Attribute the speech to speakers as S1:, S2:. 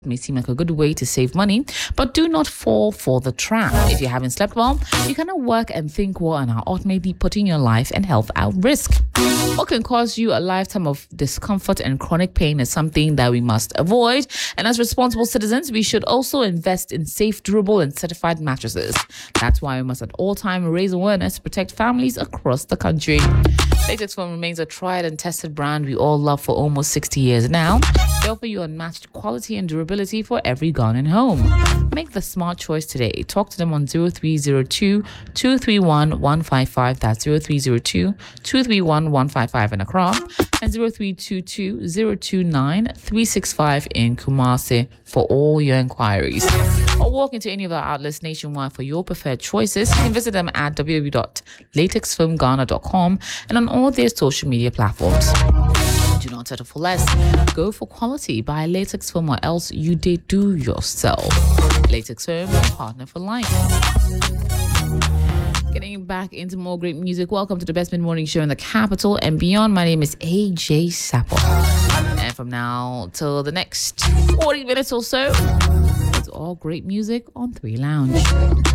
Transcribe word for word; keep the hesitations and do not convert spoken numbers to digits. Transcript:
S1: may seem like a good way to save money, but do not fall for the trap. If you haven't slept well, you cannot work and think well and are ultimately putting your life and health at risk. What can cause you a lifetime of discomfort and chronic pain is something that we must avoid. And as responsible citizens, we should also invest in safe, durable, and certified mattresses. That's why we must at all times raise awareness to protect families across the country. Latex Foam remains a tried and tested brand we all love for almost sixty years now. They offer you unmatched quality and durability for every Ghanaian home. Make the smart choice today. Talk to them on zero three zero two, two three one, one five five. That's zero three zero two, two three one, one five five in Accra and zero three two two, zero two nine, three six five in Kumasi for all your inquiries. Or walk into any of our outlets nationwide for your preferred choices. You can visit them at w w w dot latex foam ghana dot com and on all their social media platforms. Do not settle for less. Go for quality. Buy Latex Foam or else you did do yourself. Latex Foam, partner for life. Getting back into more great music. Welcome to the best mid-morning show in the capital and beyond. My name is A J Sapo. And from now till the next forty minutes or so, it's all great music on Three Lounge.